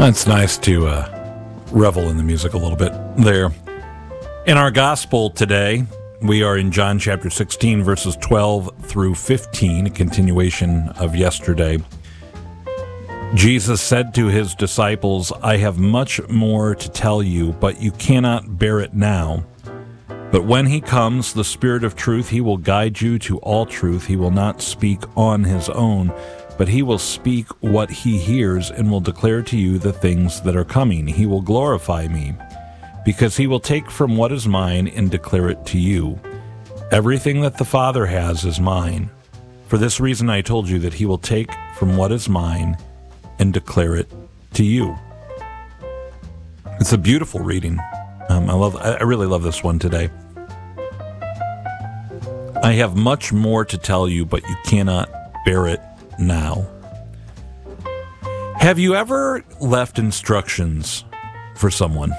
It's nice to revel in the music a little bit there. In our gospel today, we are in John chapter 16, verses 12 through 15, a continuation of yesterday. Jesus said to his disciples, "I have much more to tell you, but you cannot bear it now. But when he comes, the Spirit of truth, he will guide you to all truth. He will not speak on his own, but he will speak what he hears and will declare to you the things that are coming. He will glorify me, because he will take from what is mine and declare it to you. Everything that the Father has is mine. For this reason I told you that he will take from what is mine and declare it to you." It's a beautiful reading. I really love this one today. I have much more to tell you, but you cannot bear it now. Have you ever left instructions for someone,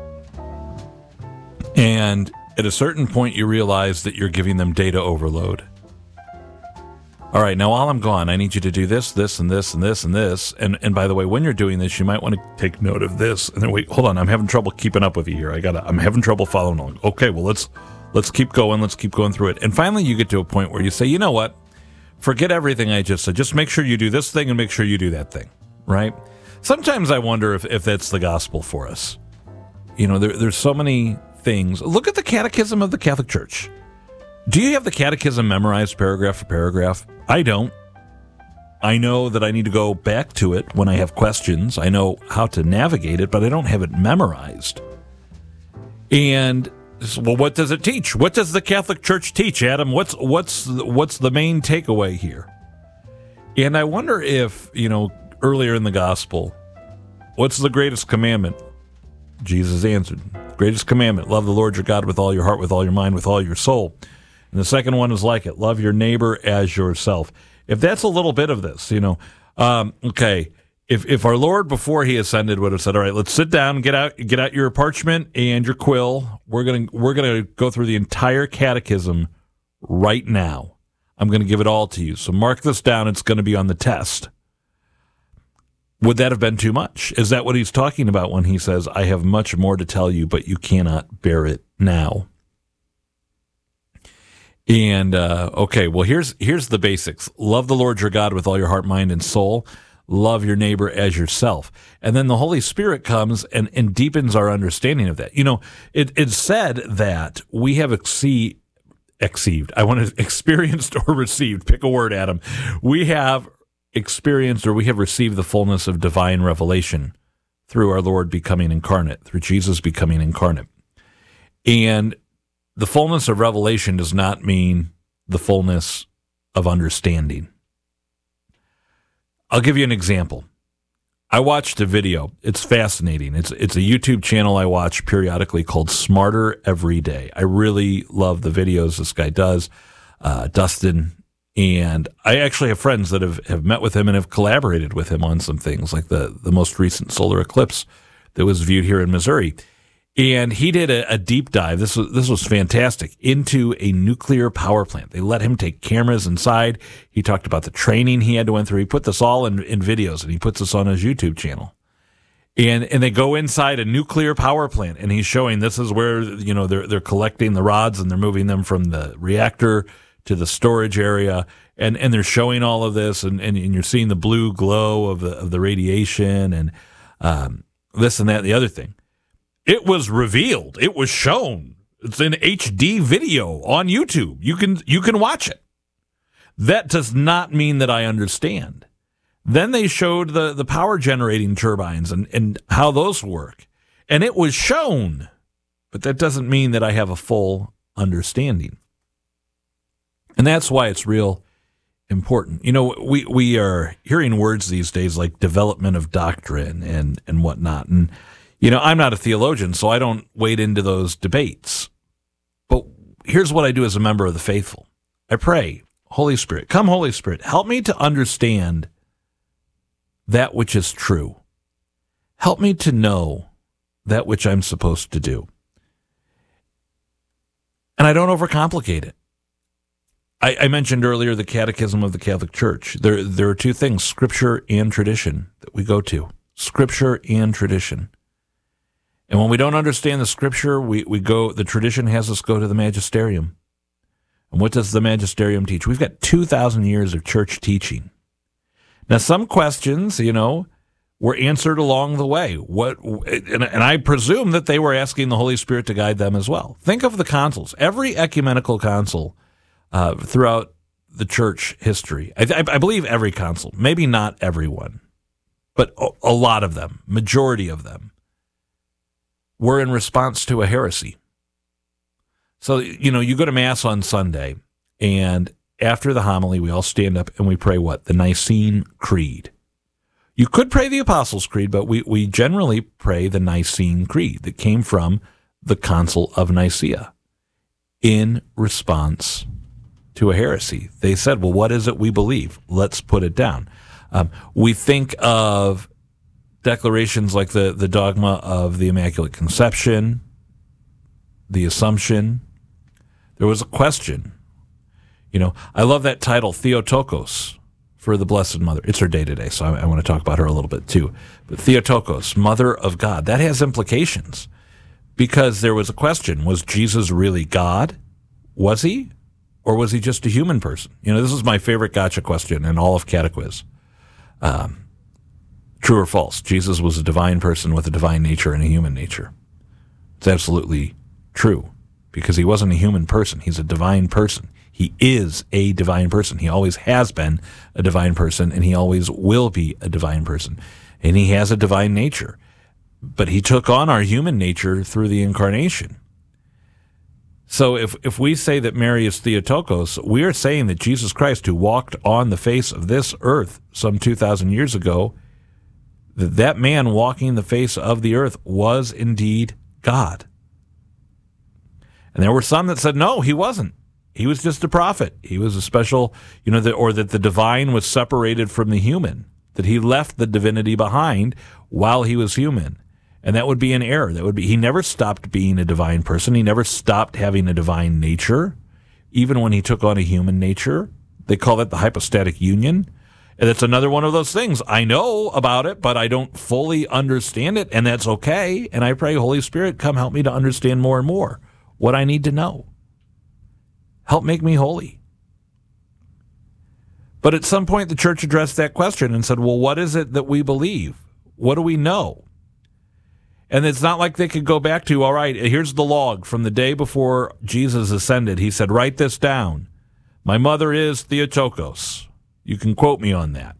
and at a certain point you realize that you're giving them data overload? All right, now while I'm gone, I need you to do this, this, and this, and this, and this. And by the way, when you're doing this, you might want to take note of this. And then wait, hold on, I'm having trouble keeping up with you here. I'm having trouble following along. Okay, well let's keep going. Let's keep going through it. And finally, you get to a point where you say, you know what? Forget everything I just said. Just make sure you do this thing and make sure you do that thing, right? Sometimes I wonder if that's the gospel for us. You know, there's so many things. Look at the Catechism of the Catholic Church. Do you have the Catechism memorized paragraph for paragraph? I don't. I know that I need to go back to it when I have questions. I know how to navigate it, but I don't have it memorized. And well, what does it teach? What does the Catholic Church teach, Adam? What's the main takeaway here? And I wonder if, earlier in the gospel, what's the greatest commandment? Jesus answered, greatest commandment, love the Lord your God with all your heart, with all your mind, with all your soul. And the second one is like it, love your neighbor as yourself. If that's a little bit of this, okay, if our Lord before he ascended would have said, all right, let's sit down, get out your parchment and your quill. We're gonna go through the entire catechism right now. I'm going to give it all to you. So mark this down. It's going to be on the test. Would that have been too much? Is that what he's talking about when he says, I have much more to tell you, but you cannot bear it now? And, okay, well, here's the basics. Love the Lord your God with all your heart, mind, and soul. Love your neighbor as yourself. And then the Holy Spirit comes and deepens our understanding of that. It's said that we have experienced or received, pick a word, Adam. We have experienced or we have received the fullness of divine revelation through our Lord becoming incarnate, through Jesus becoming incarnate. And the fullness of revelation does not mean the fullness of understanding. I'll give you an example. I watched a video. It's fascinating. It's a YouTube channel I watch periodically called Smarter Every Day. I really love the videos this guy does, Dustin. And I actually have friends that have met with him and have collaborated with him on some things, like the most recent solar eclipse that was viewed here in Missouri. And he did a deep dive. This was fantastic, into a nuclear power plant. They let him take cameras inside. He talked about the training he had to went through. He put this all in videos, and he puts this on his YouTube channel. And they go inside a nuclear power plant, and he's showing this is where they're collecting the rods and they're moving them from the reactor to the storage area, and they're showing all of this, and you're seeing the blue glow of the radiation and this and that and the other thing. It was revealed. It was shown. It's in HD video on YouTube. You can watch it. That does not mean that I understand. Then they showed the power generating turbines and how those work. And it was shown. But that doesn't mean that I have a full understanding. And that's why it's real important. We are hearing words these days like development of doctrine and whatnot. And I'm not a theologian, so I don't wade into those debates. But here's what I do as a member of the faithful. I pray, Holy Spirit, come Holy Spirit, help me to understand that which is true. Help me to know that which I'm supposed to do. And I don't overcomplicate it. I mentioned earlier the Catechism of the Catholic Church. There are two things, Scripture and tradition, that we go to. Scripture and tradition. And when we don't understand the Scripture, the tradition has us go to the magisterium. And what does the magisterium teach? We've got 2,000 years of church teaching. Now, some questions, were answered along the way. And I presume that they were asking the Holy Spirit to guide them as well. Think of the councils. Every ecumenical council throughout the church history, I believe every council, maybe not everyone, but a lot of them, majority of them, were in response to a heresy. So, you go to Mass on Sunday, and after the homily, we all stand up and we pray what? The Nicene Creed. You could pray the Apostles' Creed, but we generally pray the Nicene Creed that came from the Council of Nicaea in response to a heresy. They said, well, what is it we believe? Let's put it down. We think of declarations like the dogma of the Immaculate Conception, the Assumption. There was a question. I love that title, Theotokos, for the Blessed Mother. It's her day today, so I want to talk about her a little bit too. But Theotokos, Mother of God, that has implications because there was a question. Was Jesus really God? Was he? Or was he just a human person? This is my favorite gotcha question in all of Catequiz. True or false? Jesus was a divine person with a divine nature and a human nature. It's absolutely true because he wasn't a human person. He's a divine person. He is a divine person. He always has been a divine person, and he always will be a divine person. And he has a divine nature. But he took on our human nature through the incarnation. So if we say that Mary is Theotokos, we are saying that Jesus Christ, who walked on the face of this earth some 2,000 years ago, that man walking the face of the earth was indeed God. And there were some that said, no, he wasn't. He was just a prophet. He was a special, or that the divine was separated from the human, that he left the divinity behind while he was human. And that would be an error. He never stopped being a divine person. He never stopped having a divine nature, even when he took on a human nature. They call that the hypostatic union. And it's another one of those things. I know about it, but I don't fully understand it, and that's okay. And I pray, Holy Spirit, come help me to understand more and more what I need to know. Help make me holy. But at some point, the church addressed that question and said, well, what is it that we believe? What do we know? And it's not like they could go back to, all right, here's the log from the day before Jesus ascended. He said, write this down. My mother is Theotokos. You can quote me on that.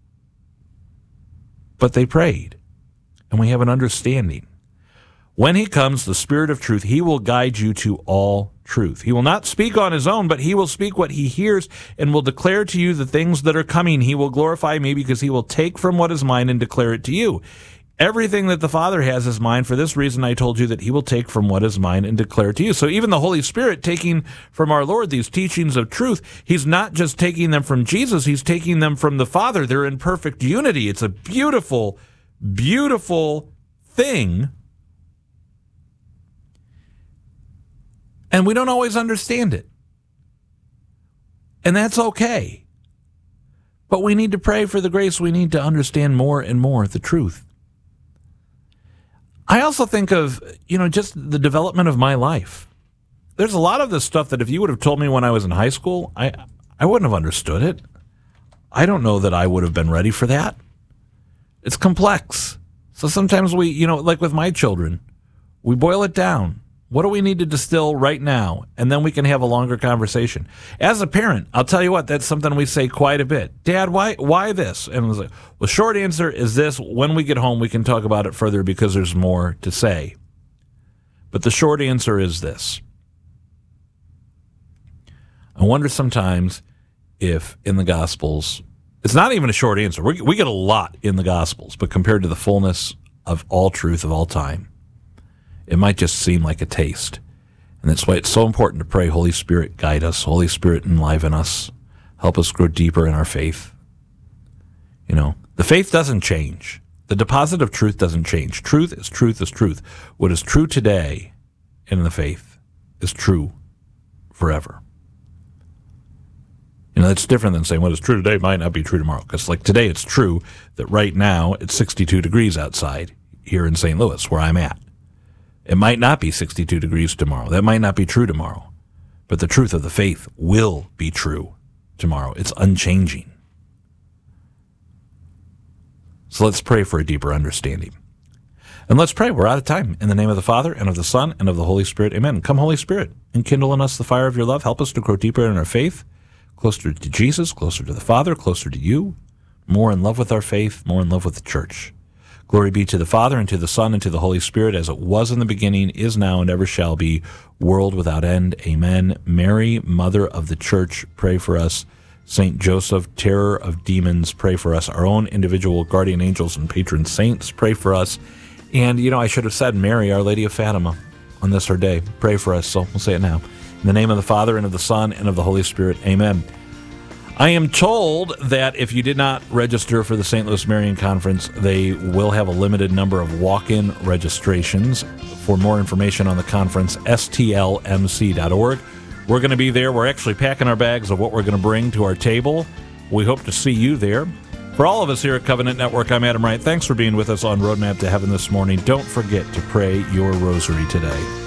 But they prayed, and we have an understanding. When he comes, the Spirit of truth, he will guide you to all truth. He will not speak on his own, but he will speak what he hears and will declare to you the things that are coming. He will glorify me because he will take from what is mine and declare it to you. Everything that the Father has is mine. For this reason, I told you that he will take from what is mine and declare it to you. So even the Holy Spirit taking from our Lord these teachings of truth, he's not just taking them from Jesus, he's taking them from the Father. They're in perfect unity. It's a beautiful, beautiful thing. And we don't always understand it. And that's okay. But we need to pray for the grace. We need to understand more and more the truth. I also think of, just the development of my life. There's a lot of this stuff that if you would have told me when I was in high school, I wouldn't have understood it. I don't know that I would have been ready for that. It's complex. So sometimes we, like with my children, we boil it down. What do we need to distill right now? And then we can have a longer conversation. As a parent, I'll tell you what, that's something we say quite a bit. Dad, why this? And I was like, well, short answer is this. When we get home, we can talk about it further because there's more to say. But the short answer is this. I wonder sometimes if in the Gospels, it's not even a short answer. We get a lot in the Gospels, but compared to the fullness of all truth of all time, it might just seem like a taste. And that's why it's so important to pray, Holy Spirit, guide us. Holy Spirit, enliven us. Help us grow deeper in our faith. The faith doesn't change. The deposit of truth doesn't change. Truth is truth is truth. What is true today in the faith is true forever. That's different than saying what is true today might not be true tomorrow. Because like today, it's true that right now it's 62 degrees outside here in St. Louis, where I'm at. It might not be 62 degrees tomorrow. That might not be true tomorrow. But the truth of the faith will be true tomorrow. It's unchanging. So let's pray for a deeper understanding. And let's pray. We're out of time. In the name of the Father, and of the Son, and of the Holy Spirit. Amen. Come, Holy Spirit, and kindle in us the fire of your love. Help us to grow deeper in our faith, closer to Jesus, closer to the Father, closer to you, more in love with our faith, more in love with the church. Glory be to the Father, and to the Son, and to the Holy Spirit, as it was in the beginning, is now, and ever shall be, world without end. Amen. Mary, Mother of the Church, pray for us. Saint Joseph, terror of demons, pray for us. Our own individual guardian angels and patron saints, pray for us. And, I should have said Mary, Our Lady of Fatima, on this our day. Pray for us, so we'll say it now. In the name of the Father, and of the Son, and of the Holy Spirit. Amen. I am told that if you did not register for the St. Louis Marian Conference, they will have a limited number of walk-in registrations. For more information on the conference, stlmc.org. We're going to be there. We're actually packing our bags of what we're going to bring to our table. We hope to see you there. For all of us here at Covenant Network, I'm Adam Wright. Thanks for being with us on Roadmap to Heaven this morning. Don't forget to pray your rosary today.